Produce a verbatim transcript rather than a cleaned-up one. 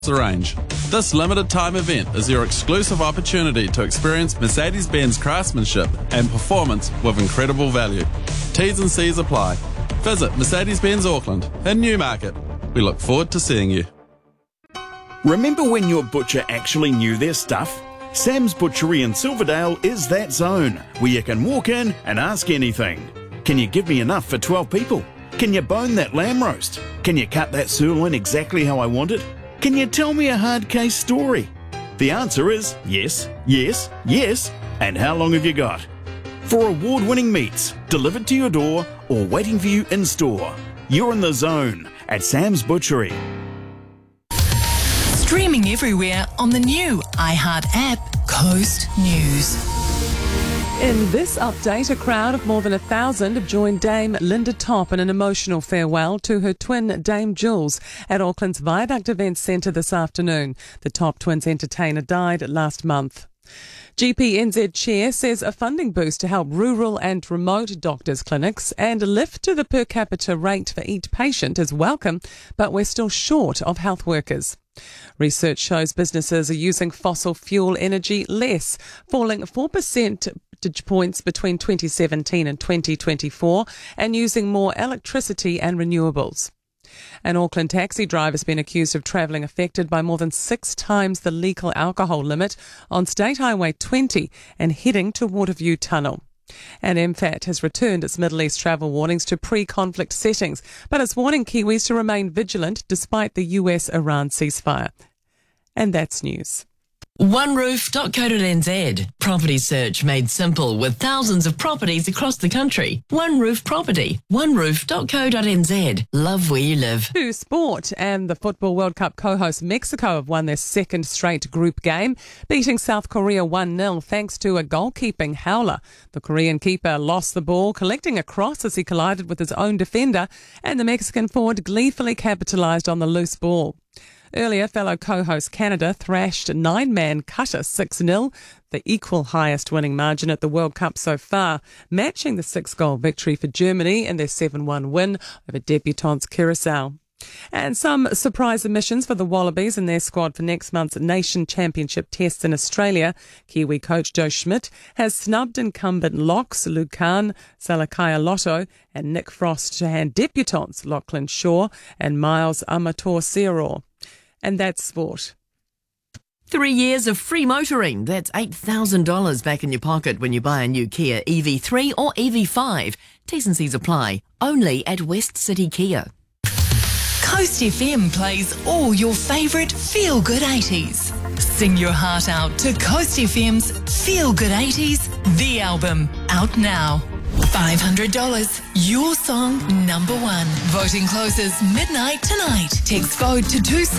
the range. This limited time event is your exclusive opportunity to experience Mercedes-Benz craftsmanship and performance with incredible value. T's and C's apply. Visit Mercedes-Benz Auckland in Newmarket. We look forward to seeing you. Remember when your butcher actually knew their stuff? Sam's Butchery in Silverdale is that zone where you can walk in and ask anything. Can you give me enough for twelve people? Can you bone that lamb roast? Can you cut that sirloin exactly how I want it? Can you tell me a hard case story? The answer is yes, yes, yes, and how long have you got? For award-winning meats delivered to your door or waiting for you in store, you're in the zone at Sam's Butchery. Streaming everywhere on the new iHeart app, Coast News. In this update, a crowd of more than a thousand have joined Dame Linda Top in an emotional farewell to her twin Dame Jules at Auckland's Viaduct Events Centre this afternoon. The Top twins entertainer died last month. G P N Z Chair says a funding boost to help rural and remote doctors' clinics and a lift to the per capita rate for each patient is welcome, but we're still short of health workers. Research shows businesses are using fossil fuel energy less, falling four percent points between twenty seventeen and twenty twenty-four, and using more electricity and renewables. An Auckland taxi driver has been accused of travelling affected by more than six times the legal alcohol limit on State Highway twenty and heading to Waterview Tunnel. And M FAT has returned its Middle East travel warnings to pre-conflict settings, but it's warning Kiwis to remain vigilant despite the U S Iran ceasefire. And that's news. one roof dot co dot n z. Property search made simple with thousands of properties across the country. One Roof Property. one roof dot co dot n z. Love where you live. To sport, and the Football World Cup co-host Mexico have won their second straight group game, beating South Korea one nil thanks to a goalkeeping howler. The Korean keeper lost the ball, collecting a cross as he collided with his own defender, and the Mexican forward gleefully capitalised on the loose ball. Earlier, fellow co-host Canada thrashed nine-man Qatar six nil, the equal highest winning margin at the World Cup so far, matching the six-goal victory for Germany in their seven one win over debutants Curacao. And some surprise omissions for the Wallabies and their squad for next month's Nation Championship tests in Australia. Kiwi coach Joe Schmidt has snubbed incumbent locks Lucan Salakaya Lotto and Nick Frost to hand debutants Lachlan Shaw and Miles Amator-Searor. And that's sport. Three years of free motoring. That's eight thousand dollars back in your pocket when you buy a new Kia E V three or E V five. T's and C's apply. Only at West City Kia. Coast F M plays all your favourite feel-good eighties. Sing your heart out to Coast F M's Feel Good eighties, the album, out now. five hundred dollars, your song number one. Voting closes midnight tonight. Text vote to two six